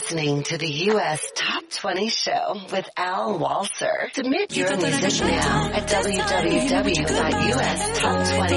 listening to the U.S. Top 20 Show with Al Walser. Submit your music now at www.ustop20.com.